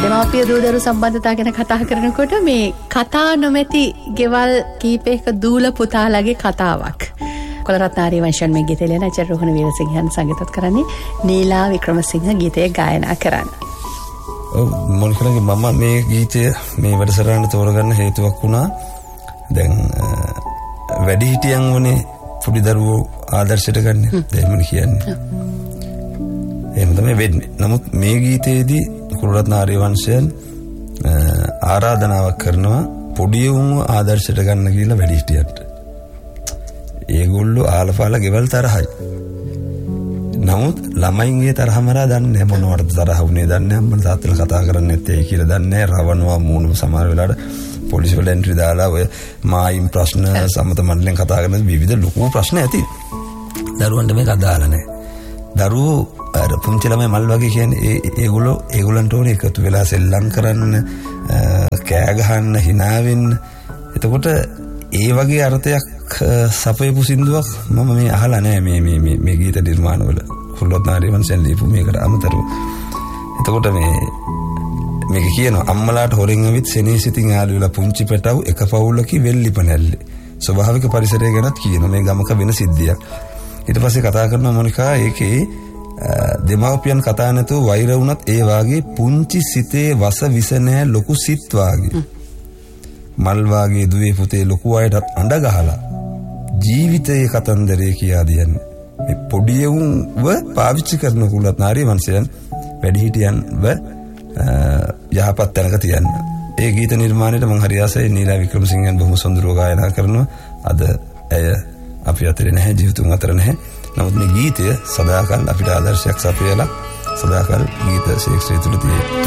දෙමාපිය දූ දරු සම්බන්ධතා ගැන කතා කරනකොට මේ කතා නොමැති ගෙවල් කීපයක දූල පුතාලගේ කතාවක්. කොළරත්න ආරියවංශන් මේ ගීතය ලියන ආචාර්ය රෝහණ වීරසිංහන් සංගීතවත් කරන්නේ නීලා වික්‍රමසිංහ ගීතය ගායනා කරන්න. මොනිකලගේ මම මේ ගීතය මේ වැඩසටහනට තෝරගන්න හේතුවක් වුණා. දැන් වැඩිහිටියන් වනේ පොඩි දරුවෝ ආදර්ශයට ගන්න. එහෙමනේ කියන්නේ. එහෙම තමයි වෙන්නේ. නමුත් මේ ගීතයේදී කුලරත්න ආරියවංශයන් ආරාධනාවක් කරනවා පොඩි උන්ව ආදර්ශයට ගන්න කියලා වැඩිහිටියන්ට. ඒගොල්ලෝ ආලපාලා ගෙවල් තරහයි. නමුත් ළමයින්ගේ තරහ මරා දන්නේ මොනවටද තරහ වුනේ දන්නේ අම්මලා තාත්තලා කතා කරන්නේ නැත්තේ කියලා දන්නේ රවණවා මූණු සමහර වෙලාවට පොලිස් වල එන්ට්‍රි දාලා ඔය මායිම් ප්‍රශ්න සමත මණ්ඩලෙන් කතා කරන විවිධ ලොකු ප්‍රශ්න ඇති. දරුවන්ට මේක අදාළ නැහැ. දරුවෝ අර පුංචි ළමයි මල් වගේ කියන්නේ ඒගොල්ලන්ට ඕනේ එකතු වෙලා සෙල්ලම් කරන්න, කෑ ගහන්න, hina වෙන්න. එතකොට ඒ වගේ අර්ථයක් සපයපු සින්දුවක් මම මේ අහලා නැහැ මේ ගීත නිර්මාණවල. කුලරත්න ආරියවංශයන් ලියපු මේකට අමතරව. එතකොට මේක කියනවා අම්මලාට හොරෙන් ඇවිත් සෙනෙහසිතින් යාළු වෙලා පුංචි පැටවු එක පවුලක වෙල්ලිපනැල්ලේ. ස්වභාවික පරිසරය ගැනත් කියනවා මේ ගමක වෙන සිද්ධියක්. ඊට පස්සේ කතා කරනවා මොනිකා ඒකේ දෙමව්පියන් කතා නැතුව වෛර වුණත් ඒ වාගේ පුංචි සිතේ වස විස නැහැ ලොකු සිත් වාගේ. මල් වාගේ දුවේ පුතේ ලොකු අයටත් අඬ ගහලා ජීවිතයේ කතන්දරේ කියා දෙන්නේ. මේ පොඩි උන්ව පාවිච්චි කරන කුලරත්න ආරියවංශයන් වැඩිහිටියන්ව යහපත් තැනක තියන්න. ඒ ගීත නිර්මාණයට මම හරි ආසයි. නීලා වික්‍රමසිංහන් බොහොම සොඳුරව ගායනා කරනවා. අද ඇය අපි අතරේ නැහැ, ජීවිතුන් අතර නැහැ. නමුත් මේ ගීතය සදාකල් අපිට ආදර්ශයක් සපයලා සදාකල් ගීත ශේෂ්ත්‍රය තුළ තියෙනවා.